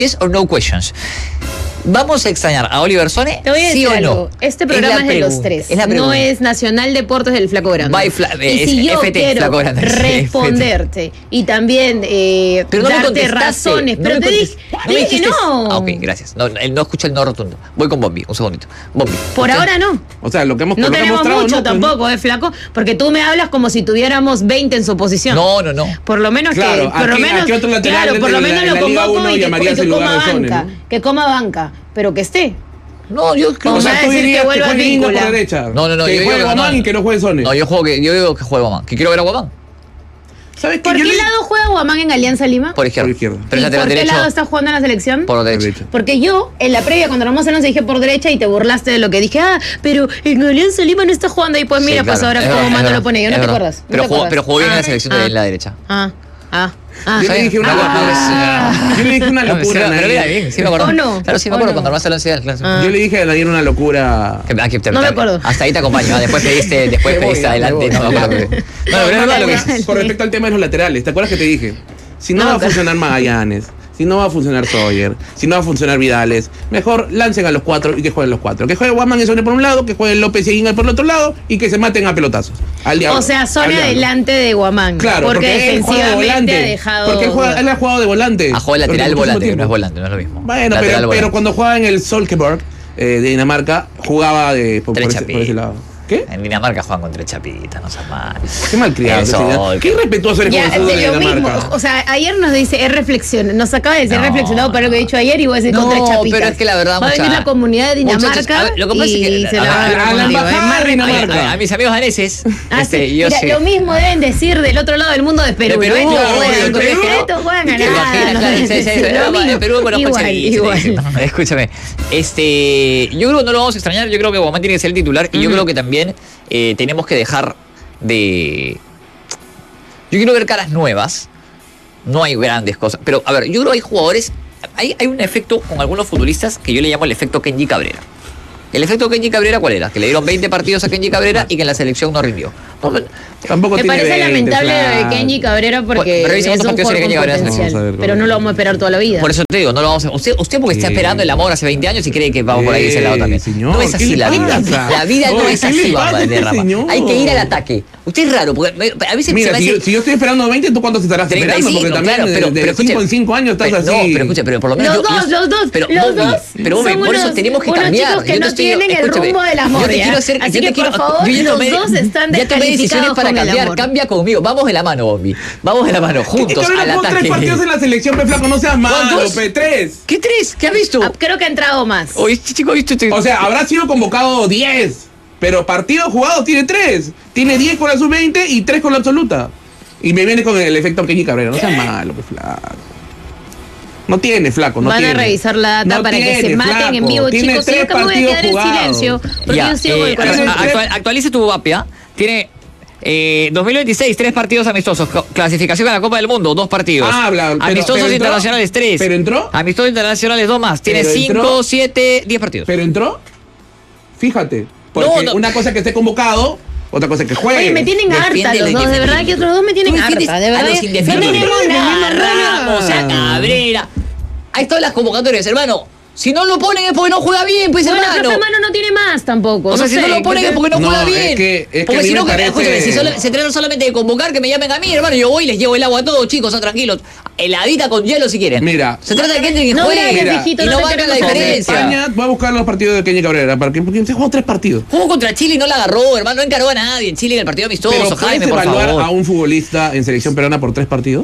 Yes or no questions. ¿Vamos a extrañar a Oliver Sone? Te voy a decir ¿sí o algo. no? Este programa es de los tres. No es Nacional Deportes del Flaco Grande. Y si yo quiero responderte y también darte razones, pero te dije que no. Ok, gracias. No escuché el no rotundo. Voy con Bombi, un segundito. Bombi. Por ahora no. O sea, lo que hemos No tenemos mostrado, mucho no, tampoco, Flaco, porque tú me hablas como si tuviéramos 20 en su posición. No. Por lo menos claro, que por lo menos lo convoco y que coma banca, que coma banca, pero que esté. No, yo creo o sea, tú dirías que juegue Lindo por derecha. No. Que juegue Guamán y que no juegue Sone. No, yo digo que juegue Guamán. Que quiero ver a Guamán. ¿Sabes ¿Por qué lado juega Guamán en Alianza Lima? Por izquierda. Pero ¿y por qué lado está jugando en la selección? Por derecha. Porque yo, en la previa, cuando nos se dije por derecha y te burlaste de lo que dije. Pero en Alianza Lima no está jugando. Y pues mira, pues ahora como Mando lo pone. Yo no te acuerdas. Pero jugó bien en la selección de la derecha. Yo le dije una locura. Pero era bien, sí me acuerdo. Claro, sí me acuerdo cuando armaste el 11 ideal, claro. Yo le dije a Daniel una locura. No me acuerdo. Hasta ahí te acompaño, después pediste adelante. No me acuerdo. Pero es verdad lo que es. Con respecto al tema de los laterales, ¿te acuerdas que te dije? Si no va a funcionar Magallanes, si no va a funcionar Sawyer, si no va a funcionar Vidales, mejor lancen a los 4 y que jueguen los 4. Que juegue Guamán y Sone por un lado, que juegue López y Aguilar por el otro lado y que se maten a pelotazos. Al diablo. O sea, Sone adelante de Guamán. Claro, porque defensivamente ha dejado. Porque él ha jugado de volante. Ha jugado lateral volante, que no es volante, no es lo mismo. Bueno, pero cuando jugaba en el Solkeborg de Dinamarca, jugaba por ese lado. ¿Qué? En Dinamarca juegan con 3 chapitas, no seas mal. Qué malcriado. Qué irrespetuoso eres con el de Dinamarca. Mismo. O sea, ayer nos dice, nos acaba de decir reflexionado para lo que he dicho ayer y voy a decir con 3 chapitas. Pero es que la verdad, va a venir la comunidad de Dinamarca lo que pasa es que se la va a la embajada de Dinamarca. A mis amigos daneses. Mira, lo mismo deben decir del otro lado del mundo de Perú. Perú, juegan a nada. Perú, bueno, igual. Escúchame. Yo creo que no lo vamos a extrañar. Yo creo que Guamán tiene que ser el titular y yo creo que también tenemos que dejar de... Yo quiero ver caras nuevas. No hay grandes cosas. Pero, a ver, yo creo que hay jugadores... Hay un efecto con algunos futbolistas que yo le llamo el efecto Kenji Cabrera. ¿El efecto Kenji Cabrera cuál era? Que le dieron 20 partidos a Kenji Cabrera y que en la selección no rindió. Tampoco me parece lamentable lo de Kenji Cabrera porque es un jugador con potencial, pero no lo vamos a esperar toda la vida. Por eso te digo, no lo vamos a... Usted porque está esperando el amor hace 20 años y cree que vamos por ahí de ese lado también. Señor, no es así la vida. La vida no es así, Valderrama. Hay que ir al ataque. Usted es raro, porque a veces mira, si yo estoy esperando 20, ¿tú cuánto te estarás esperando? Porque también de 5 en 5 años estás así. No, pero escucha, pero por lo menos... Los dos. Pero por eso tenemos que cambiar. Unos chicos que no tienen el rumbo de la moda. Así que, por favor, los dos están descalificados con el amor. Cambia conmigo, vamos de la mano, Bombi. Vamos de la mano, juntos al ataque. 3 partidos en la selección, Flaco, no seas malo, 3. ¿Qué 3? ¿Qué has visto? Creo que ha entrado más. Oye, este chico ha visto... O sea, habrá sido convocado 10, pero partidos jugados tiene 3. Tiene 10 con la sub-20 y 3 con la absoluta. Y me viene con el efecto Kenji Cabrera, no seas malo, Flaco. No tiene, Flaco, no Van tiene. Van a revisar la data para que se maten Flaco. en vivo, Tiene chicos. Yo me voy a quedar en silencio, porque yo sigo con el corazón. Actualice tu Bapia. Tiene 2026, 3 partidos amistosos. Clasificación a la Copa del Mundo, 2 partidos. Amistosos internacionales, 3. ¿Pero entró? Amistosos internacionales, 2 más. Tiene 5, 7, 10 partidos. ¿Pero entró? Fíjate. Porque una cosa es que esté convocado, otra cosa es que juegue. Oye, me tienen harta los dos, de verdad que otros dos me tienen harta, de verdad. No tenemos nada, Ramos, a Cabrera. Ahí están las convocatorias, hermano. Si no lo ponen es porque no juega bien, pues bueno, hermano. Profe Mano no tiene más tampoco. O sea, si no lo ponen es porque no juega bien. Porque si no, escúchame, si se tratan solamente de convocar, que me llamen a mí, hermano. Yo voy y les llevo el agua a todos, chicos, tranquilos. Heladita con hielo si quieren. Mira. Se trata de que entren y jueguen. Y no marcan la diferencia. España, voy a buscar los partidos de Kenji Cabrera. Porque se jugó 3 partidos. Jugó contra Chile y no la agarró, hermano. No encaró a nadie en Chile en el partido amistoso. Pero Jaime, ¿puedes por favor. evaluar a un futbolista en selección peruana por 3 partidos?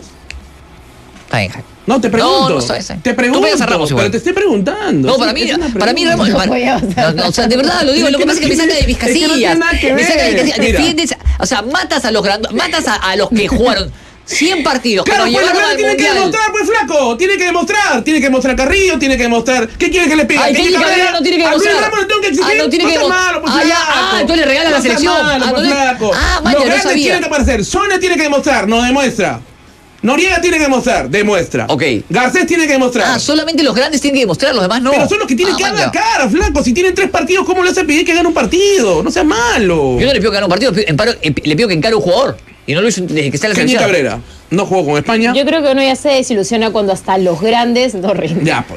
Está bien, Jaime. No, te pregunto. No sabes. Te pregunto. Tú veas a Ramos igual. Pero te estoy preguntando. No, para mí Ramos. O sea, de verdad lo digo. Lo que pasa es que me saca de mis casillas. Me saca de mis casillas. Defiendes. O sea, matas a los que jugaron 100 partidos. Claro, que pues nos la verdad tiene que demostrar, pues Flaco. Tiene que demostrar Carrillo, tiene que demostrar. ¿Qué quiere que le pegue? Ay, Kenji Cabrera no tiene que demostrar. A Ramos le tengo que exigir. No tiene que demostrar. Entonces le regalan la selección. Los grandes tienen que aparecer. Sone tiene que demostrar, no demuestra. Noriega tiene que demostrar, demuestra. Ok. Garcés tiene que demostrar. Solamente los grandes tienen que demostrar, los demás no. Pero son los que tienen que dar la cara, Flaco. Si tienen 3 partidos, ¿cómo le hace pedir que gane un partido? No seas malo. Yo no le pido que gane un partido, le pido que encare un jugador. Y no lo hizo desde que está en la Kenny selección. Cabrera no jugó con España. Yo creo que uno ya se desilusiona cuando hasta los grandes no rinden. Ya,